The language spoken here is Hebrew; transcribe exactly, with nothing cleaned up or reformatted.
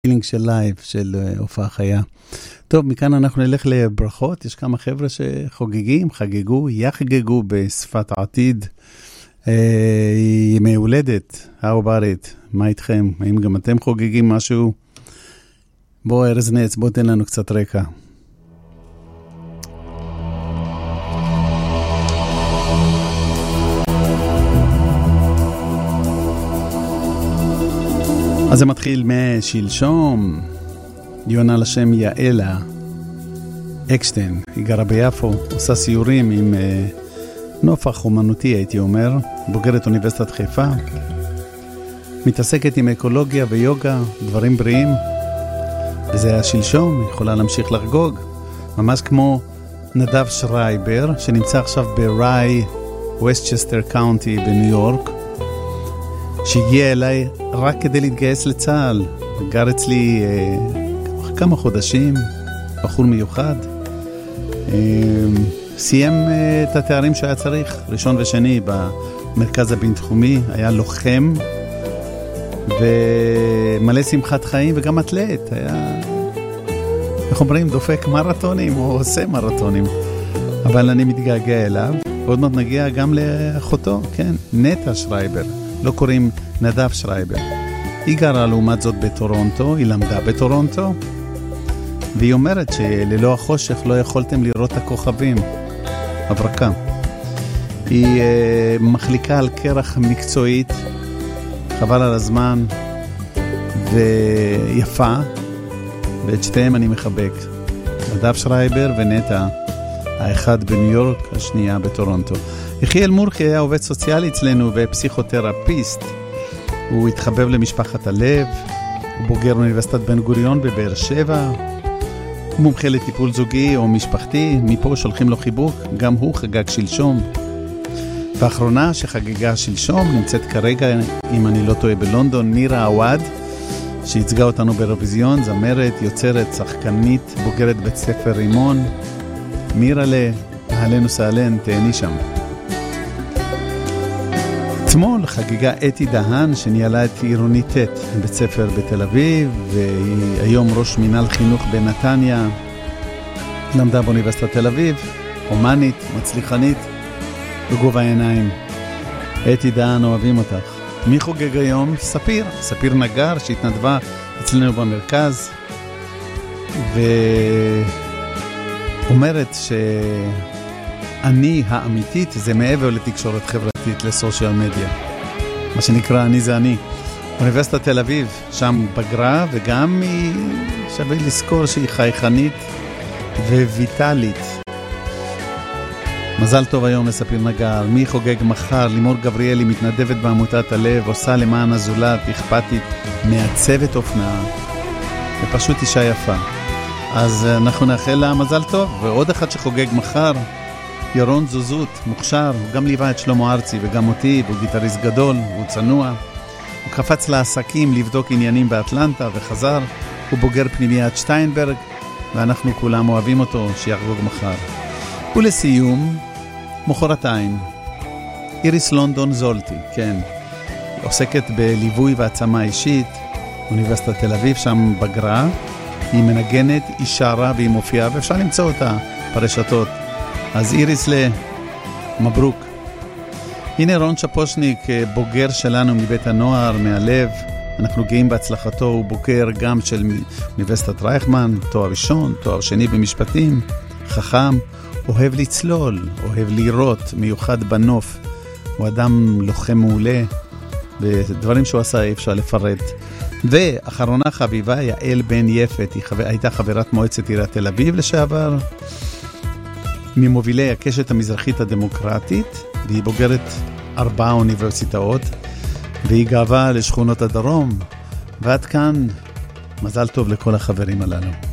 פילינג של לייב, של הופעה חיה. טוב, מכאן אנחנו נלך לברכות. יש כמה חבר'ה שחוגגים, חגגו, יחגגו בשפת העתיד. ימי הולדת, העוברית, מה איתכם? האם גם אתם חוגגים משהו? בוא ארז נץ, בוא תן לנו קצת רקע. אז זה מתחיל משלשום. יונה לשם יעלה אקשטיין, היא גרה ביפו, עושה סיורים עם אה, נופח אומנותי, הייתי אומר, בוגרת אוניברסיטת חיפה, מתעסקת עם אקולוגיה ויוגה, דברים בריאים, וזה היה שלשום, היא יכולה להמשיך לחגוג, ממש כמו נדב שרייבר, שנמצא עכשיו בראי, ווסטצ'סטר קאונטי בניו יורק, שהגיע אליי רק כדי להתגייס לצהל. גר אצלי אה, כמה חודשים, בחור מיוחד. אה, סיים אה, את התארים שהיה צריך, ראשון ושני במרכז הבינתחומי, היה לוחם, ומלא שמחת חיים, וגם אתלט, היה, איך אומרים, דופק מרתונים, או עושה מרתונים. אבל אני מתגעגע אליו, ועוד מעט נגיע גם לאחותו, כן, נטה שרייבר. לא קוראים נדב שרייבר. היא גרה לעומת זאת בטורונטו, היא למדה בטורונטו, והיא אומרת שללא החושך לא יכולתם לראות את הכוכבים. הברקה. היא uh, מחליקה על קרח מקצועית, חבל על הזמן, ויפה, ואת שתיהם אני מחבק. נדב שרייבר ונטה, האחד בניו יורק, השנייה בטורונטו. יחיאל מורכי היה עובד סוציאלי אצלנו ופסיכותרפיסט. הוא התחבב למשפחת הלב, הוא בוגר אוניברסיטת בן גוריון בבאר שבע, הוא מומחה לטיפול זוגי או משפחתי, מפה שולחים לו חיבוק, גם הוא חגג שלשום. והאחרונה שחגגה שלשום נמצאת כרגע, אם אני לא טועה, בלונדון, נירה עווד, שהצגה אותנו באירוויזיון, זמרת, יוצרת, שחקנית, בוגרת בית ספר רימון. מירה לה, אהלן וסהלן, תהני שם. אתמול חגיגה אתי דהן שניהלה את עירוני ט' בית ספר בתל אביב, והיא היום ראש מינהל חינוך בנתניה, למדה באוניברסיטת תל אביב, אומנית, מצליחנית, בגובה העיניים. אתי דהן, אוהבים אותך. מי חוגג היום? ספיר, ספיר נגר שהתנדבה אצלנו במרכז, ואומרת ש... אני האמיתית זה מעבר לתקשורת חברתית, לסושיאל מדיה. מה שנקרא אני זה אני. אוניברסיטת תל אביב, שם בגרה, וגם היא שווה לזכור שהיא חייכנית וויטלית. מזל טוב היום לספיר נגר. מי חוגג מחר? לימור גבריאלי, מתנדבת בעמותת הלב, עושה למען הזולת, אכפתית, מעצבת אופנה, ופשוט אישה יפה. אז אנחנו נאחל לה מזל טוב. ועוד אחד שחוגג מחר, ירון זוזות, מוכשר, הוא גם ליווה את שלמה ארצי וגם אותי, הוא גיטריסט גדול, הוא צנוע. הוא קפץ לעסקים לבדוק עניינים באטלנטה וחזר. הוא בוגר פנימיית שטיינברג, ואנחנו כולם אוהבים אותו, שיחגוג מחר. ולסיום, מחרתיים, איריס לונדון זולטי, כן, היא עוסקת בליווי והעצמה אישית, אוניברסיטת תל אביב, שם בגרה, היא מנגנת, היא שרה והיא מופיעה, ואפשר למצוא אותה ברשתות. אז איריס לה, מברוק. הנה רון שפושניק, בוגר שלנו מבית הנוער, מהלב, אנחנו גאים בהצלחתו, הוא בוגר גם של אוניברסיטת רייכמן, תואר ראשון, תואר שני במשפטים, חכם, אוהב לצלול, אוהב לראות, מיוחד בנוף, הוא אדם לוחם מעולה, ודברים שהוא עשה אי אפשר לפרט. ואחרונה חביבה, יעל בן יפת, היא חבר, הייתה חברת מועצת עיריית תל אביב לשעבר, ממובילי הקשת המזרחית הדמוקרטית, והיא בוגרת ארבעה אוניברסיטאות, והיא גאווה לשכונות הדרום, ועד כאן מזל טוב לכל החברים הללו.